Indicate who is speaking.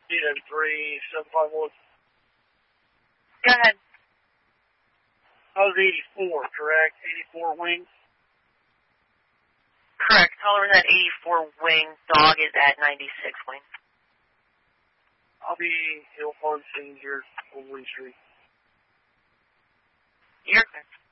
Speaker 1: DW3751.
Speaker 2: Go ahead.
Speaker 1: I was 84, correct? 84 wing?
Speaker 2: Correct. Caller was at 84 wing. Dog is at 96 wing.
Speaker 1: I'll be Hill Farm scene here on Lee Street.
Speaker 2: You're correct.